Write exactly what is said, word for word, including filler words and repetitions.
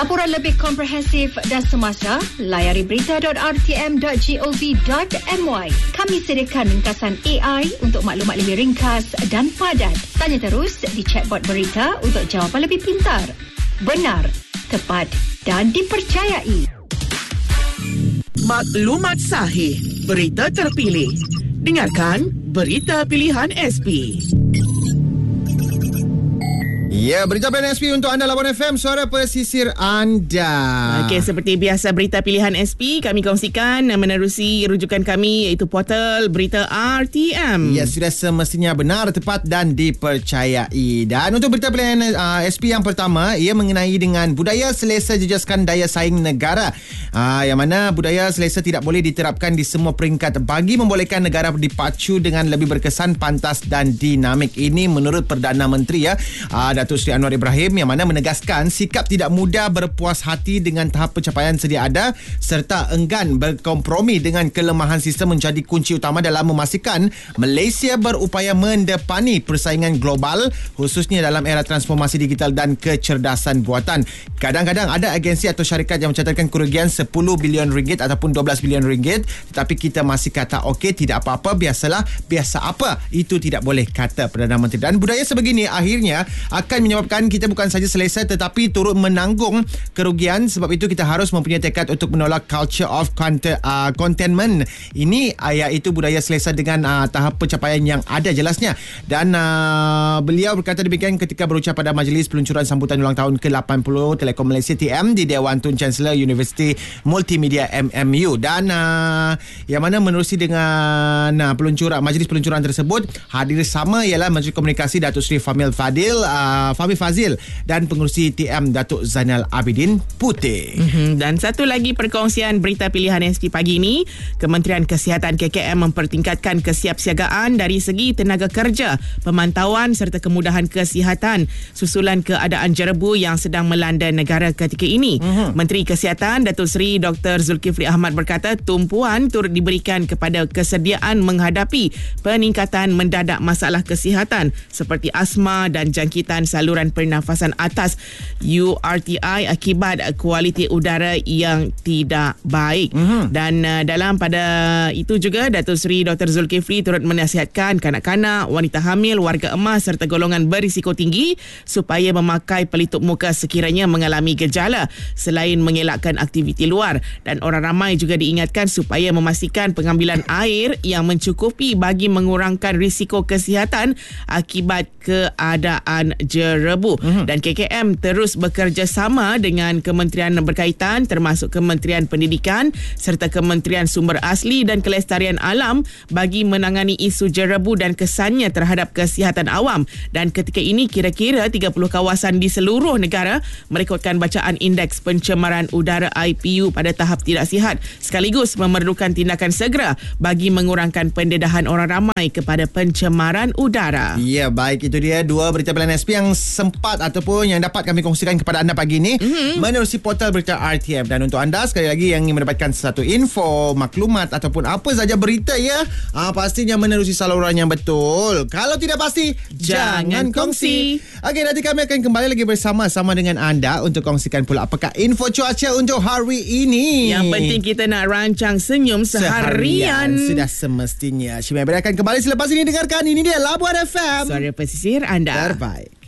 Laporan lebih komprehensif dan semasa, layari berita dot r t m dot gov dot my. Kami sediakan ringkasan A I untuk maklumat lebih ringkas dan padat. Tanya terus di chatbot berita untuk jawapan lebih pintar, benar, tepat dan dipercayai. Maklumat sahih, berita terpilih. Dengarkan Berita Pilihan S P. Ya, berita pilihan S P untuk anda, Labuan F M, suara pesisir anda. Okey, seperti biasa berita pilihan S P kami kongsikan menerusi rujukan kami iaitu portal berita R T M. Ya, sudah semestinya benar, tepat dan dipercayai. Dan untuk berita pilihan uh, S P yang pertama, ia mengenai dengan budaya selesa jejaskan daya saing negara. Uh, yang mana budaya selesa tidak boleh diterapkan di semua peringkat bagi membolehkan negara dipacu dengan lebih berkesan, pantas dan dinamik. Ini menurut Perdana Menteri ya, uh, Datuk Seri Anwar Ibrahim, yang mana menegaskan sikap tidak mudah berpuas hati dengan tahap pencapaian sedia ada serta enggan berkompromi dengan kelemahan sistem menjadi kunci utama dalam memastikan Malaysia berupaya mendepani persaingan global, khususnya dalam era transformasi digital dan kecerdasan buatan. Kadang-kadang ada agensi atau syarikat yang mencatatkan kerugian sepuluh bilion ringgit ataupun dua belas bilion ringgit, tetapi kita masih kata okey, tidak apa-apa, biasalah, biasa apa. Itu tidak boleh, kata Perdana Menteri. Dan budaya sebegini akhirnya akan menyebabkan kita bukan saja selesa tetapi turut menanggung kerugian. Sebab itu kita harus mempunyai tekad untuk menolak culture of content, uh, containment. Ini uh, iaitu budaya selesa dengan uh, tahap pencapaian yang ada jelasnya. Dan uh, beliau berkata demikian ketika berucap pada majlis peluncuran sambutan ulang tahun ke lapan puluh Telekom Malaysia T M di Dewan Tun Chancellor University Multimedia M M U. Dan uh, yang mana menerusi dengan uh, peluncuran majlis peluncuran tersebut, hadir sama ialah Menteri Komunikasi Datuk Seri Famil Fadil uh, Fahmi Fazil dan pengerusi T M Datuk Zainal Abidin Putih. Mm-hmm. Dan satu lagi perkongsian berita pilihan S P pagi ini, Kementerian Kesihatan K K M mempertingkatkan kesiapsiagaan dari segi tenaga kerja, pemantauan serta kemudahan kesihatan susulan keadaan jerebu yang sedang melanda negara ketika ini. Mm-hmm. Menteri Kesihatan Datuk Seri Doktor Zulkifli Ahmad berkata tumpuan turut diberikan kepada kesediaan menghadapi peningkatan mendadak masalah kesihatan seperti asma dan jangkitan saluran pernafasan atas U R T I akibat kualiti udara yang tidak baik. Mm-hmm. Dan uh, dalam pada itu juga Datuk Seri Doktor Zulkifli turut menasihatkan kanak-kanak, wanita hamil, warga emas serta golongan berisiko tinggi supaya memakai pelitup muka sekiranya mengalami gejala selain mengelakkan aktiviti luar. Dan orang ramai juga diingatkan supaya memastikan pengambilan air yang mencukupi bagi mengurangkan risiko kesihatan akibat keadaan jerebu. Mm-hmm. Dan K K M terus bekerjasama dengan kementerian berkaitan termasuk Kementerian Pendidikan serta Kementerian Sumber Asli dan Kelestarian Alam bagi menangani isu jerebu dan kesannya terhadap kesihatan awam. Dan ketika ini kira-kira tiga puluh kawasan di seluruh negara merekodkan bacaan indeks pencemaran udara I P U pada tahap tidak sihat, sekaligus memerlukan tindakan segera bagi mengurangkan pendedahan orang ramai kepada pencemaran udara. Ya, baik, itu dia dua berita pilihan S P yang sempat ataupun yang dapat kami kongsikan kepada anda pagi ini mm-hmm. menerusi portal berita R T M. Dan untuk anda sekali lagi yang ingin mendapatkan sesuatu info, maklumat ataupun apa saja berita ya, ah, pastinya menerusi saluran yang betul. Kalau tidak pasti, jangan, jangan kongsi. Okey, nanti kami akan kembali lagi bersama-sama dengan anda untuk kongsikan pula apakah info cuaca untuk hari ini. Yang penting kita nak rancang senyum seharian. seharian. Sudah semestinya. Syimai akan kembali selepas ini. Dengarkan, ini dia Labuan F M, suara pesisir anda. Terbaik.